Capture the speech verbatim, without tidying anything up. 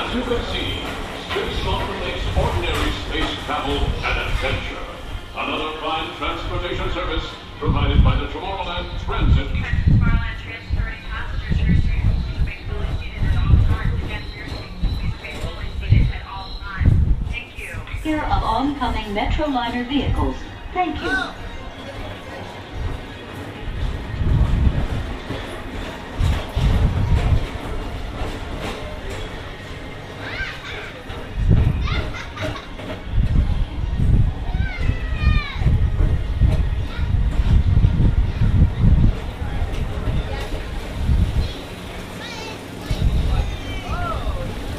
As you can see, Space Mountain makes ordinary space travel an adventure. Another prime transportation service provided by the Tomorrowland Transit. Tomorrowland transporting passengers to your seats. Please remain fully seated at all times. Again, for your seats, please remain fully seated at all times. Thank you. Here of oncoming Metroliner vehicles. Thank you.